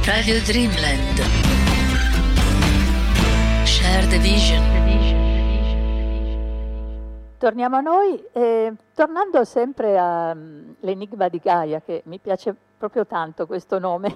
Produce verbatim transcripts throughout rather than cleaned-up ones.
Radio Dreamland. Share the vision. Torniamo a noi, eh, tornando sempre all'Enigma di Gaia, che mi piace proprio tanto questo nome.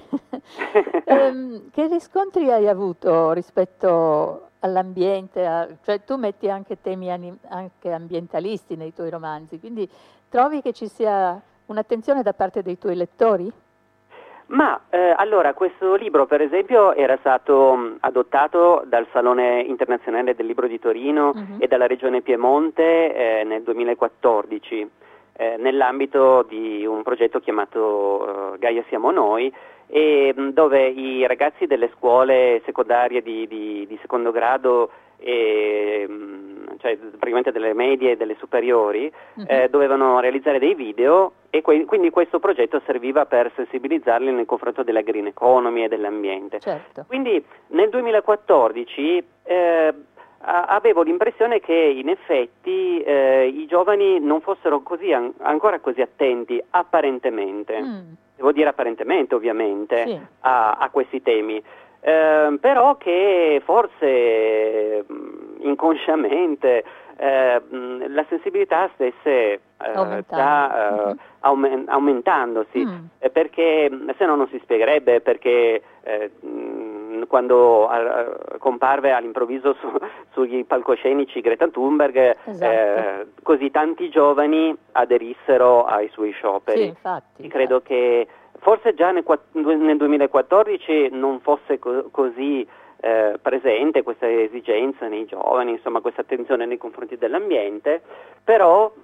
eh, che riscontri hai avuto rispetto all'ambiente? A, cioè tu metti anche temi anim, anche ambientalisti nei tuoi romanzi, quindi trovi che ci sia un'attenzione da parte dei tuoi lettori? Ma eh, allora questo libro per esempio era stato mh, adottato dal Salone Internazionale del Libro di Torino uh-huh. e dalla Regione Piemonte eh, nel duemilaquattordici eh, nell'ambito di un progetto chiamato uh, Gaia Siamo Noi, e mh, dove i ragazzi delle scuole secondarie di, di, di secondo grado e mh, cioè praticamente delle medie e delle superiori uh-huh. eh, dovevano realizzare dei video, e que- quindi questo progetto serviva per sensibilizzarli nel confronto della green economy e dell'ambiente. Certo. Quindi nel duemilaquattordici eh, a- avevo l'impressione che in effetti eh, i giovani non fossero così an- ancora così attenti apparentemente, mm. devo dire apparentemente ovviamente, sì. a-, a questi temi. Eh, però che forse mh, inconsciamente eh, mh, la sensibilità stesse eh, già eh, mm-hmm. aument- aumentandosi, mm. eh, perché se no non si spiegherebbe perché eh, mh, quando uh, comparve all'improvviso su, sugli palcoscenici Greta Thunberg, esatto. eh, così tanti giovani aderissero ai suoi scioperi. Sì, infatti, credo infatti. che forse già nel, nel duemilaquattordici non fosse co- così eh, presente questa esigenza nei giovani, insomma questa attenzione nei confronti dell'ambiente, però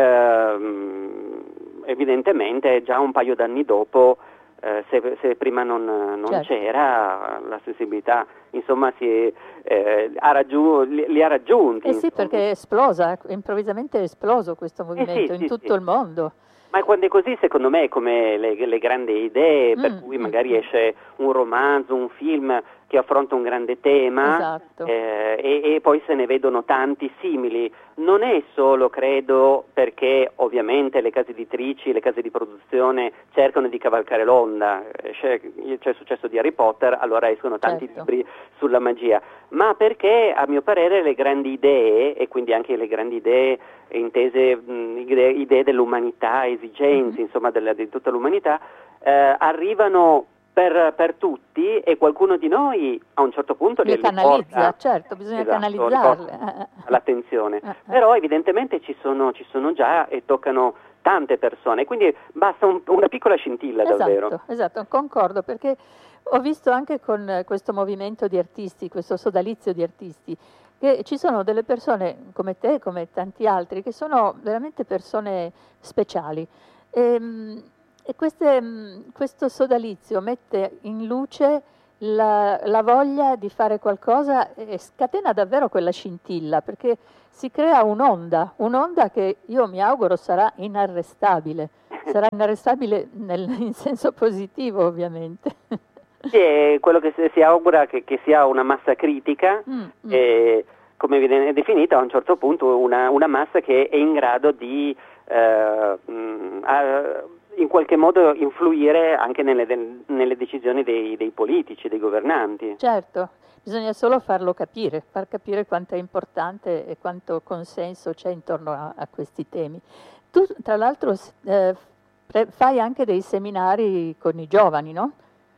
ehm, evidentemente già un paio d'anni dopo, eh, se, se prima non, non certo. c'era, la sensibilità insomma si, eh, ha raggiu- li, li ha raggiunti. Eh sì, insomma. Perché è esplosa, improvvisamente è esploso questo movimento eh sì, in sì, tutto sì. il mondo. Ma quando è così, secondo me, è come le, le grandi idee, per mm, cui mm, magari mm. esce un romanzo, un film che affronta un grande tema, esatto. eh, e, e poi se ne vedono tanti simili. Non è solo, credo, perché ovviamente le case editrici, le case di produzione cercano di cavalcare l'onda. C'è, c'è il successo di Harry Potter, allora escono tanti certo. libri sulla magia, ma perché a mio parere le grandi idee, e quindi anche le grandi idee intese mh, idee, idee dell'umanità, esigenze, mm-hmm. insomma della, di tutta l'umanità, eh, arrivano per, per tutti, e qualcuno di noi a un certo punto le li canalizza, porta, certo, bisogna esatto, canalizzarle. L'attenzione. Però evidentemente ci sono, ci sono già e toccano tante persone, quindi basta un, una piccola scintilla esatto, davvero. Esatto, concordo, perché ho visto anche con questo movimento di artisti, questo sodalizio di artisti, che ci sono delle persone come te, come tanti altri, che sono veramente persone speciali. E, e queste, questo sodalizio mette in luce la, la voglia di fare qualcosa e scatena davvero quella scintilla, perché si crea un'onda, un'onda che io mi auguro sarà inarrestabile, sarà inarrestabile nel, in senso positivo ovviamente. Sì, è quello che si, si augura che, che sia una massa critica, mm, mm. E, come viene definita a un certo punto una, una massa che è in grado di eh, mh, a, in qualche modo influire anche nelle, nelle decisioni dei, dei politici, dei governanti. Certo, bisogna solo farlo capire, far capire quanto è importante e quanto consenso c'è intorno a, a questi temi. Tu tra l'altro eh, fai anche dei seminari con i giovani, no?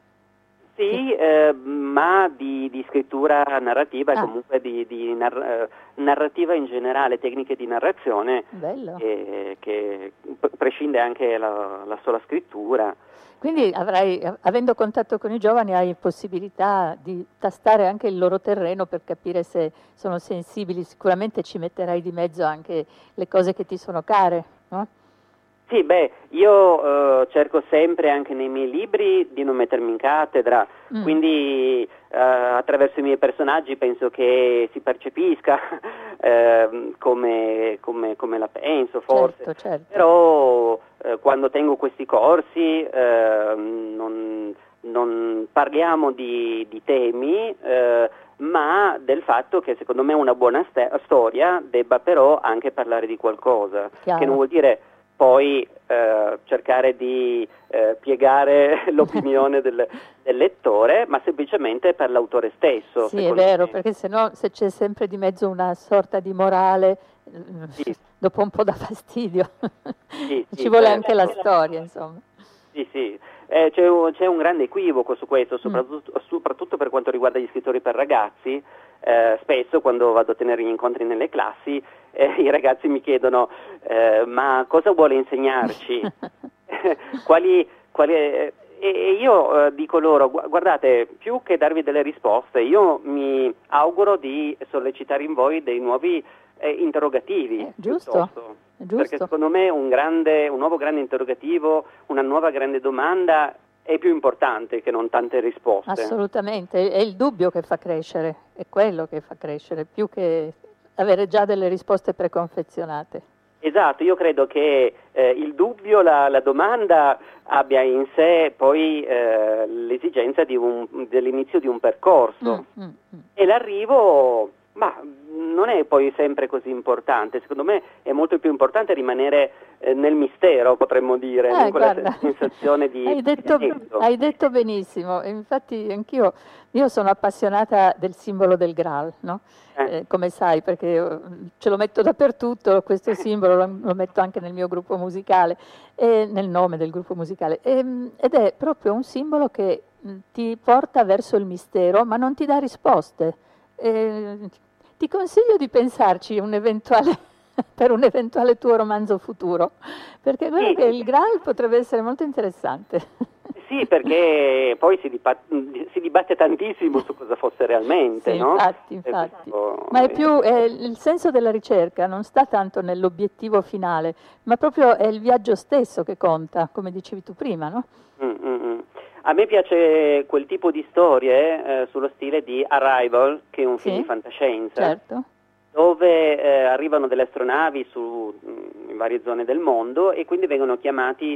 Sì, eh, ma di, di scrittura narrativa e ah. comunque di, di nar- narrativa in generale, tecniche di narrazione, che, che prescinde anche la, la sola scrittura. Quindi avrai, avendo contatto con i giovani, hai possibilità di tastare anche il loro terreno per capire se sono sensibili. Sicuramente ci metterai di mezzo anche le cose che ti sono care, no? Sì, beh, io eh, cerco sempre anche nei miei libri di non mettermi in cattedra, mm. quindi eh, attraverso i miei personaggi penso che si percepisca eh, come, come, come la penso, forse. Certo, certo. Però eh, quando tengo questi corsi eh, non, non parliamo di, di temi, eh, ma del fatto che secondo me una buona st- storia debba però anche parlare di qualcosa, Chiaro. che non vuol dire poi eh, cercare di eh, piegare l'opinione del, del lettore, ma semplicemente per l'autore stesso. Sì, è vero, me. perché sennò se c'è sempre di mezzo una sorta di morale, Sì. dopo un po' dà fastidio. Sì, Ci sì, vuole certo. anche la storia, insomma. Sì, sì. Eh, c'è, un, c'è un grande equivoco su questo, Mm. soprattutto, soprattutto per quanto riguarda gli scrittori per ragazzi. Eh, spesso quando vado a tenere gli incontri nelle classi, eh, i ragazzi mi chiedono eh, ma cosa vuole insegnarci? quali, quali, eh, e io eh, dico loro, gu- guardate, più che darvi delle risposte, io mi auguro di sollecitare in voi dei nuovi eh, interrogativi, Eh, giusto, piuttosto. giusto. Perché secondo me un, grande, un nuovo grande interrogativo, una nuova grande domanda è più importante che non tante risposte. Assolutamente, è il dubbio che fa crescere, è quello che fa crescere, più che avere già delle risposte preconfezionate. Esatto, io credo che eh, il dubbio, la, la domanda abbia in sé poi eh, l'esigenza di un, dell'inizio di un percorso Mm, mm, mm. e l'arrivo, ma non è poi sempre così importante, secondo me è molto più importante rimanere eh, nel mistero, potremmo dire, Eh, in quella guarda, sensazione di hai detto, segreto. hai detto benissimo, e infatti anch'io io sono appassionata del simbolo del Graal, no? Eh. Eh, come sai, perché eh, ce lo metto dappertutto, questo simbolo lo, lo metto anche nel mio gruppo musicale, e nel nome del gruppo musicale, e, ed è proprio un simbolo che mh, ti porta verso il mistero, ma non ti dà risposte. Eh, ti consiglio di pensarci un eventuale, per un eventuale tuo romanzo futuro, perché guarda Sì. che il Graal potrebbe essere molto interessante. Sì, perché poi si, dipa- si dibatte tantissimo su cosa fosse realmente, Sì, no? infatti, E infatti. questo- Ma è più, è il senso della ricerca non sta tanto nell'obiettivo finale, ma proprio è il viaggio stesso che conta, come dicevi tu prima, no? Mm, mm, mm. A me piace quel tipo di storie eh, sullo stile di Arrival, che è un film Sì, di fantascienza, certo. dove eh, arrivano delle astronavi su, mh, in varie zone del mondo e quindi vengono chiamati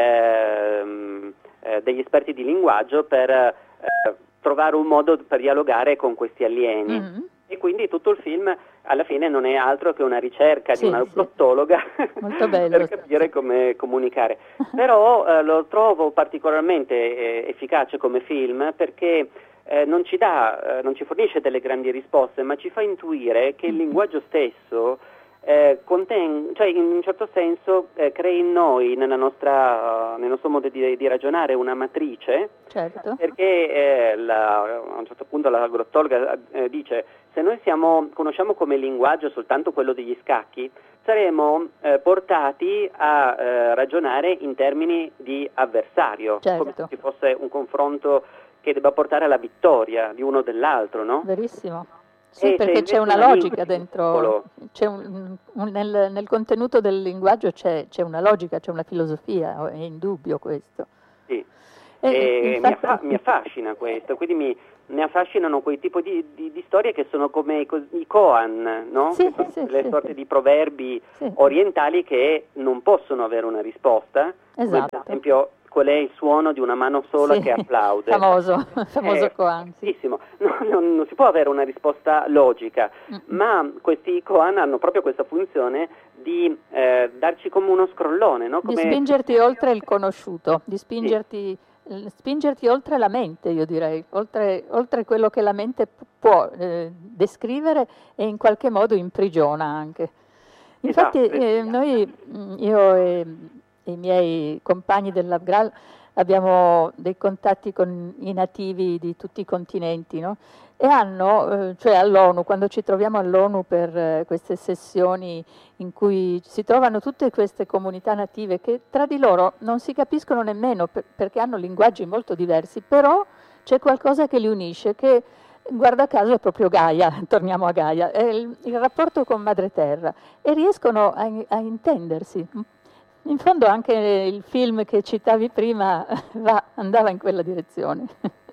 ehm, eh, degli esperti di linguaggio per eh, trovare un modo per dialogare con questi alieni. Mm. E quindi tutto il film alla fine non è altro che una ricerca Sì, di una sì. glottologa Molto bello. per capire come comunicare. Però eh, lo trovo particolarmente eh, efficace come film perché eh, non ci dà, eh, non ci fornisce delle grandi risposte, ma ci fa intuire che il linguaggio stesso eh, conten- cioè in un certo senso eh, crea in noi, nella nostra, uh, nel nostro modo di, di ragionare, una matrice. Certo. Perché eh, la, a un certo punto la grottologa eh, dice se noi siamo, conosciamo come linguaggio soltanto quello degli scacchi, saremo eh, portati a eh, ragionare in termini di avversario, Certo. come se ci fosse un confronto che debba portare alla vittoria di uno o dell'altro, no? Verissimo. Sì, E perché c'è invece una una logica lingua dentro, piccolo. c'è un- un- nel, nel contenuto del linguaggio c'è, c'è una logica, c'è una filosofia, è indubbio questo. Sì. E, E infatti- mi, affa- mi affascina questo, quindi mi, mi affascinano quei tipi di, di- di storie che sono come i, co- i koan, no? Sì, Che sono sì, le sì. sorte di proverbi Sì. orientali che non possono avere una risposta, come Esatto. per esempio qual è il suono di una mano sola Sì, che applaude. famoso, famoso Eh, koan, sì. bellissimo. No, non, non si può avere una risposta logica, Mm-mm. ma questi koan hanno proprio questa funzione di eh, darci come uno scrollone, no? Di Come... spingerti oltre il conosciuto, di spingerti, eh, spingerti oltre la mente, io direi, oltre, oltre quello che la mente p- può eh, descrivere e in qualche modo imprigiona anche. Infatti Esatto. eh, noi, mh, io e, e i miei compagni dell'Abgral abbiamo dei contatti con i nativi di tutti i continenti, no? E hanno, eh, cioè all'ONU, quando ci troviamo all'ONU per eh, queste sessioni in cui si trovano tutte queste comunità native che tra di loro non si capiscono nemmeno per- perché hanno linguaggi molto diversi, però c'è qualcosa che li unisce, che guarda caso è proprio Gaia, torniamo a Gaia, è il, il rapporto con Madre Terra e riescono a, a intendersi. In fondo anche il film che citavi prima va, andava in quella direzione.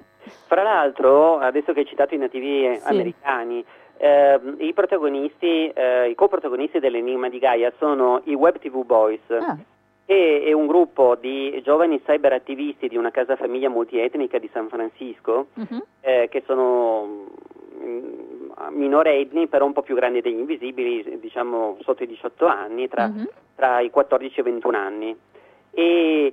Fra l'altro, adesso che hai citato i nativi eh, Sì. americani, eh, i protagonisti, eh, i coprotagonisti dell'Enigma di Gaia sono i Web T V Boys, Ah, che è un gruppo di giovani cyberattivisti di una casa famiglia multietnica di San Francisco, mhm. eh, che sono mm, minorenni, però un po' più grandi degli invisibili, diciamo sotto i diciotto anni, tra Mhm. tra i quattordici e i ventuno anni. E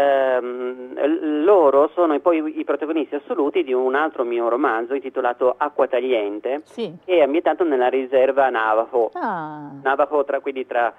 ehm, loro sono poi i protagonisti assoluti di un altro mio romanzo intitolato Acqua Tagliente, sì. che è ambientato nella riserva Navajo. Ah. Navajo tra, quindi tra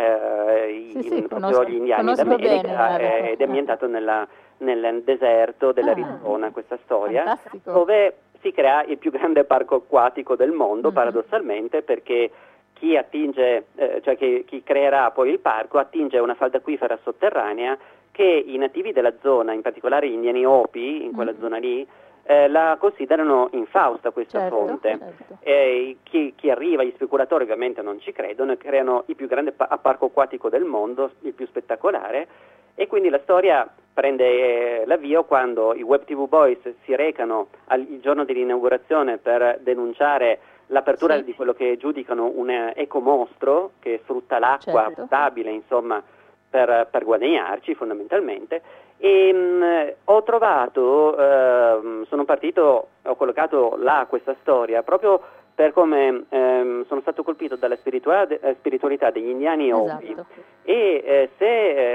eh, sì, i, sì, proprio conosco, gli indiani d'America, bene, eh, ed è ambientato nella, nel deserto dell'Arizona, ah. questa storia, fantastico. Dove si crea il più grande parco acquatico del mondo, mm-hmm. paradossalmente, perché chi attinge, eh, cioè che, chi creerà poi il parco attinge una falda acquifera sotterranea che i nativi della zona, in particolare gli indiani Hopi, in quella mm. zona lì, eh, la considerano infausta questa certo, fonte. Certo. Eh, chi, chi arriva, gli speculatori ovviamente non ci credono e creano il più grande pa- parco acquatico del mondo, il più spettacolare, e quindi la storia prende eh, l'avvio quando i Web ti vu Boys si recano al, il giorno dell'inaugurazione per denunciare l'apertura sì. di quello che giudicano un ecomostro che sfrutta l'acqua certo. potabile, insomma, per, per guadagnarci fondamentalmente. E mh, ho trovato, eh, sono partito, ho collocato là questa storia proprio per come ehm, sono stato colpito dalla spiritualità, spiritualità degli indiani Hopi, esatto. e eh, se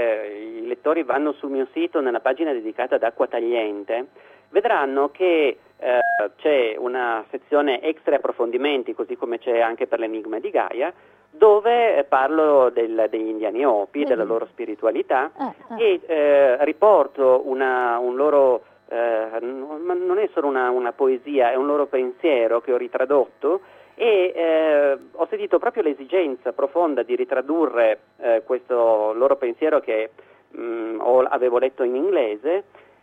eh, i lettori vanno sul mio sito nella pagina dedicata ad Acqua Tagliente vedranno che eh, c'è una sezione extra approfondimenti, così come c'è anche per l'Enigma di Gaia, dove parlo del, degli indiani Hopi, della loro spiritualità, ah, ah. e eh, riporto una, un loro, eh, non è solo una, una poesia, è un loro pensiero che ho ritradotto, e eh, ho sentito proprio l'esigenza profonda di ritradurre eh, questo loro pensiero che mh, ho, avevo letto in inglese,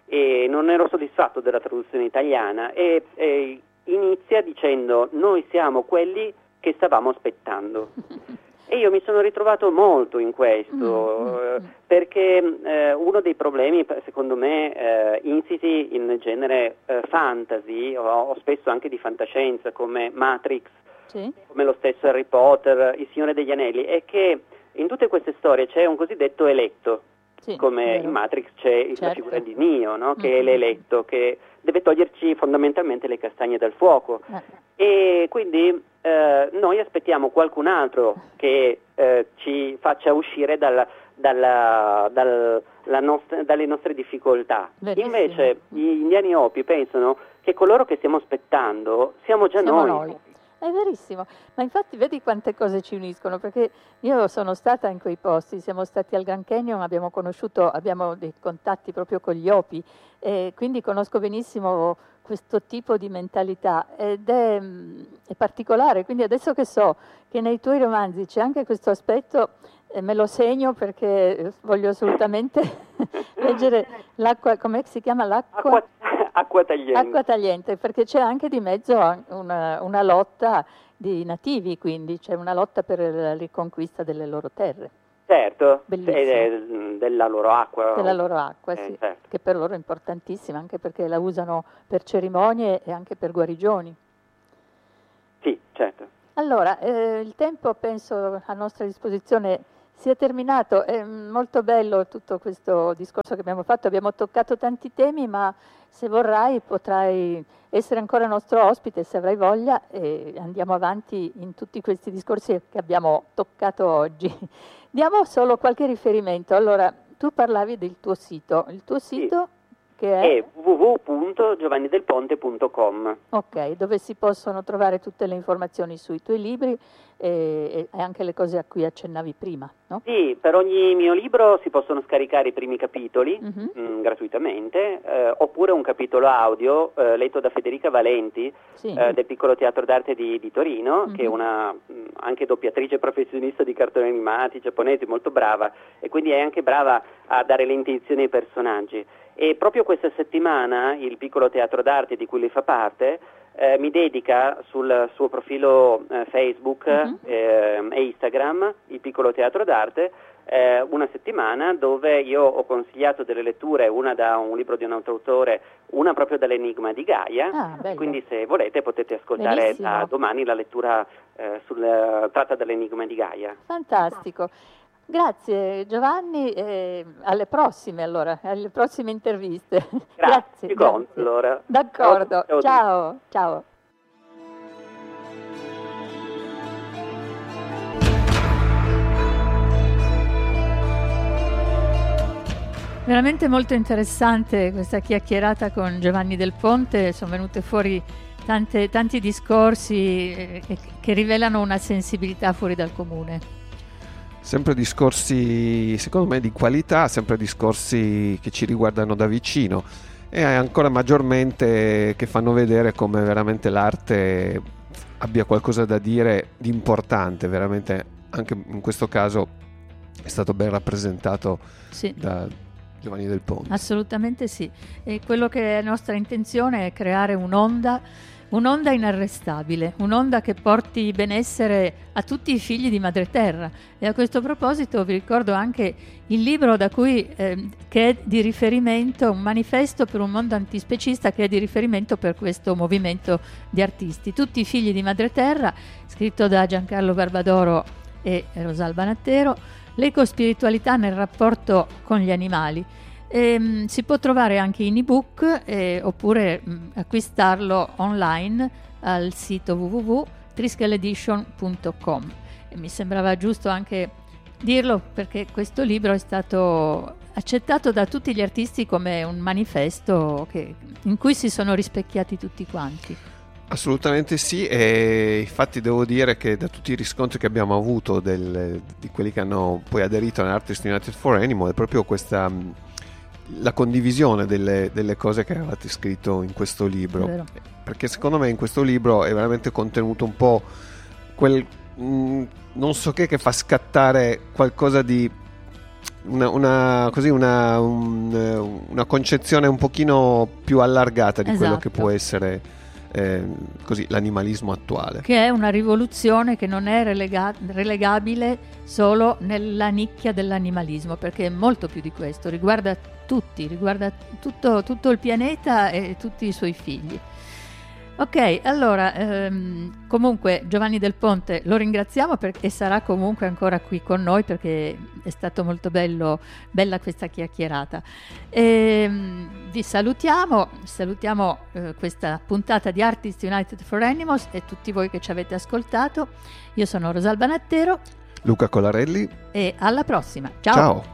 e non ero soddisfatto della traduzione italiana, e, e inizia dicendo: noi siamo quelli che stavamo aspettando. E io mi sono ritrovato molto in questo, eh, perché eh, uno dei problemi, secondo me, eh, insiti in genere eh, fantasy, o, o spesso anche di fantascienza, come Matrix, sì. come lo stesso Harry Potter, Il Signore degli Anelli, è che in tutte queste storie c'è un cosiddetto eletto. Sì, come vero. In Matrix c'è certo. la figura di Neo, no? che mm-hmm. è l'eletto, che deve toglierci fondamentalmente le castagne dal fuoco. Eh. E quindi eh, noi aspettiamo qualcun altro che eh, ci faccia uscire dalla, dalla, dal, la nostra, dalle nostre difficoltà. Verissimo. Invece gli indiani Hopi pensano che coloro che stiamo aspettando siamo già siamo noi. noi. È verissimo, ma infatti vedi quante cose ci uniscono, perché io sono stata in quei posti, siamo stati al Grand Canyon, abbiamo conosciuto, abbiamo dei contatti proprio con gli Hopi, e quindi conosco benissimo questo tipo di mentalità ed è, è particolare, quindi adesso che so che nei tuoi romanzi c'è anche questo aspetto, eh, me lo segno perché voglio assolutamente leggere l'acqua, come si chiama l'acqua? Acqua. Acqua tagliente. Acqua tagliente, perché c'è anche di mezzo una, una lotta di nativi, quindi c'è una lotta per la riconquista delle loro terre. Certo, e della loro acqua. Della loro acqua, eh, sì, certo. che per loro è importantissima, anche perché la usano per cerimonie e anche per guarigioni. Sì, certo. Allora, eh, il tempo penso a nostra disposizione sia terminato. È molto bello tutto questo discorso che abbiamo fatto, abbiamo toccato tanti temi, ma se vorrai potrai essere ancora nostro ospite, se avrai voglia, e andiamo avanti in tutti questi discorsi che abbiamo toccato oggi. Diamo solo qualche riferimento. Allora, tu parlavi del tuo sito, il tuo sito sì. che è? È w w w punto giovanni del ponte punto com. Ok, dove si possono trovare tutte le informazioni sui tuoi libri e, e anche le cose a cui accennavi prima, no? Sì, per ogni mio libro si possono scaricare i primi capitoli mm-hmm. mh, gratuitamente, eh, oppure un capitolo audio eh, letto da Federica Valenti sì. eh, del Piccolo Teatro d'Arte di, di Torino, mm-hmm. che è una mh, anche doppiatrice professionista di cartoni animati giapponesi, molto brava, e quindi è anche brava a dare le intenzioni ai personaggi. E proprio questa settimana il Piccolo Teatro d'Arte, di cui lei fa parte, eh, mi dedica sul suo profilo eh, Facebook uh-huh. eh, e Instagram, il Piccolo Teatro d'Arte, eh, una settimana dove io ho consigliato delle letture, una da un libro di un altro autore, una proprio dall'Enigma di Gaia, ah, quindi se volete potete ascoltare Benissimo. da domani la lettura eh, sul, tratta dall'Enigma di Gaia. Fantastico. Grazie Giovanni, e alle prossime allora, alle prossime interviste. Grazie, grazie, grazie. grazie. Allora. D'accordo, ciao. ciao. ciao. Veramente molto interessante questa chiacchierata con Giovanni Del Ponte, sono venute fuori tante, tanti discorsi eh, che rivelano una sensibilità fuori dal comune. Sempre discorsi, secondo me, di qualità, sempre discorsi che ci riguardano da vicino e ancora maggiormente che fanno vedere come veramente l'arte abbia qualcosa da dire di importante, veramente anche in questo caso è stato ben rappresentato sì. da Giovanni Del Ponte. Assolutamente sì, e quello che è nostra intenzione è creare un'onda, un'onda inarrestabile, un'onda che porti benessere a tutti i figli di Madreterra. E a questo proposito vi ricordo anche il libro da cui, eh, che è di riferimento, un manifesto per un mondo antispecista che è di riferimento per questo movimento di artisti. Tutti i figli di Madreterra, scritto da Giancarlo Barbadoro e Rosalba Nattero, l'ecospiritualità nel rapporto con gli animali. E, si può trovare anche in ebook eh, oppure mh, acquistarlo online al sito w w w punto triskel edition punto com. E mi sembrava giusto anche dirlo perché questo libro è stato accettato da tutti gli artisti come un manifesto che, in cui si sono rispecchiati tutti quanti. Assolutamente sì, e infatti devo dire che da tutti i riscontri che abbiamo avuto del, di quelli che hanno poi aderito all'Artists United for Animal è proprio questa la condivisione delle, delle cose che avete scritto in questo libro, perché secondo me in questo libro è veramente contenuto un po' quel mh, non so che che fa scattare qualcosa di una, una, così una, un, una concezione un pochino più allargata di esatto. quello che può essere Eh, così l'animalismo attuale, che è una rivoluzione che non è relega- relegabile solo nella nicchia dell'animalismo, perché è molto più di questo, riguarda tutti, riguarda tutto, tutto il pianeta e tutti i suoi figli. Ok, allora ehm, comunque Giovanni Del Ponte lo ringraziamo perché sarà comunque ancora qui con noi perché è stato molto bello, bella questa chiacchierata. E, vi salutiamo, salutiamo eh, questa puntata di Artists United for Animals e tutti voi che ci avete ascoltato. Io sono Rosalba Nattero, Luca Colarelli e alla prossima. Ciao! Ciao.